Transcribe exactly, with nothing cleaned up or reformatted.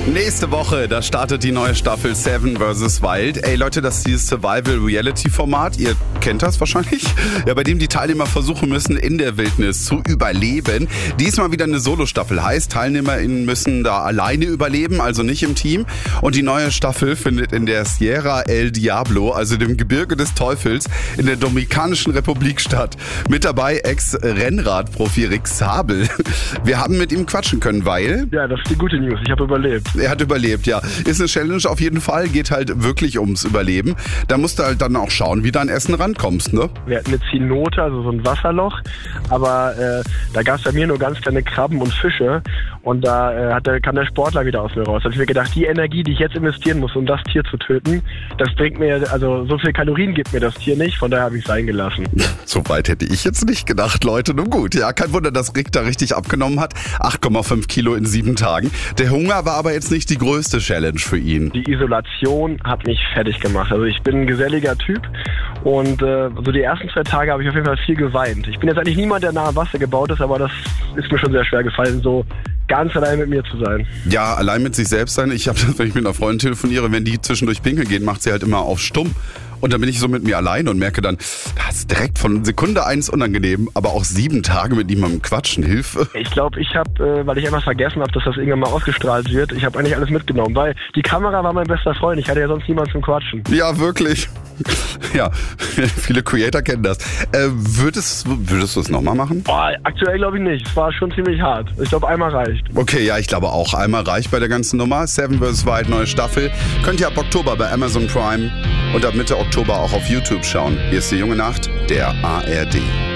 Nächste Woche, da startet die neue Staffel Seven versus. Wild. Ey Leute, das ist dieses Survival-Reality-Format. Ihr kennt das wahrscheinlich. Ja, bei dem die Teilnehmer versuchen müssen, in der Wildnis zu überleben. Diesmal wieder eine Solo-Staffel. Heißt, TeilnehmerInnen müssen da alleine überleben, also nicht im Team. Und die neue Staffel findet in der Sierra El Diablo, also dem Gebirge des Teufels, in der Dominikanischen Republik statt. Mit dabei Ex-Rennrad-Profi Rick Sabel. Wir haben mit ihm quatschen können, weil... Ja, das ist die gute News. Ich habe überlebt. Er hat überlebt, ja. Ist eine Challenge auf jeden Fall, geht halt wirklich ums Überleben. Da musst du halt dann auch schauen, wie du an Essen rankommst, ne? Wir hatten eine Zinote, also so ein Wasserloch, aber äh, da gab es bei mir nur ganz kleine Krabben und Fische und da äh, hat der, kam der Sportler wieder aus mir raus. Da habe ich mir gedacht, die Energie, die ich jetzt investieren muss, um das Tier zu töten, das bringt mir, also so viel Kalorien gibt mir das Tier nicht, von daher habe ich es sein gelassen. So weit hätte ich jetzt nicht gedacht, Leute. Nun gut, ja, kein Wunder, dass Rick da richtig abgenommen hat. acht Komma fünf Kilo in sieben Tagen. Der Hunger war aber jetzt nicht die größte Challenge für ihn. Die Isolation hat mich fertig gemacht. Also ich bin ein geselliger Typ und äh, so die ersten zwei Tage habe ich auf jeden Fall viel geweint. Ich bin jetzt eigentlich niemand, der nah am Wasser gebaut ist, aber das ist mir schon sehr schwer gefallen, so ganz allein mit mir zu sein. Ja, allein mit sich selbst sein. Ich habe das, wenn ich mit einer Freundin telefoniere, wenn die zwischendurch pinkeln geht, macht sie halt immer auf stumm. Und dann bin ich so mit mir allein und merke dann, das ist direkt von Sekunde eins unangenehm, aber auch sieben Tage mit niemandem quatschen, Hilfe. Ich glaube, ich habe, äh, weil ich einfach vergessen habe, dass das irgendwann mal ausgestrahlt wird, ich habe eigentlich alles mitgenommen, weil die Kamera war mein bester Freund, ich hatte ja sonst niemanden zum Quatschen. Ja, wirklich. Ja, viele Creator kennen das. Äh, würdest, würdest du es nochmal machen? Boah, aktuell glaube ich nicht, es war schon ziemlich hart. Ich glaube, einmal reicht. Okay, ja, ich glaube auch, einmal reicht bei der ganzen Nummer. Seven versus. Wild, neue Staffel. Könnt ihr ab Oktober bei Amazon Prime und ab Mitte Oktober auch auf YouTube schauen. Hier ist die junge Nacht, der A R D.